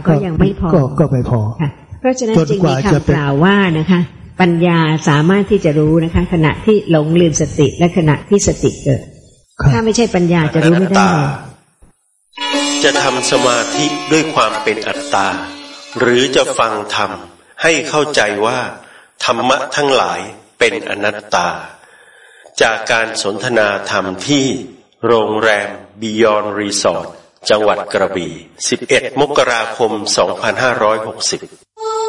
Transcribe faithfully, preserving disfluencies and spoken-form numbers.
ก็ยังไม่พอก็ไม่พอเพราะฉะนั้นจึงมีคำกล่าวว่านะคะปัญญาสามารถที่จะรู้นะคะขณะที่หลงลืมสติและขณะที่สติเกิดถ้าไม่ใช่ปัญญาจะรู้ไม่ได้จะทำสมาธิด้วยความเป็นอัตตาหรือจะฟังธรรมให้เข้าใจว่าธรรมะทั้งหลายเป็นอนัตตาจากการสนทนาธรรมที่โรงแรม Beyond Resort จังหวัดกระบี่ สิบเอ็ด มกราคม สองพันห้าร้อยหกสิบ